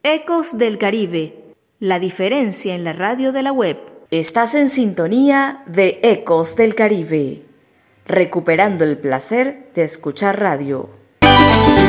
Ecos del Caribe, la diferencia en la radio de la web. Estás en sintonía de Ecos del Caribe, recuperando el placer de escuchar radio.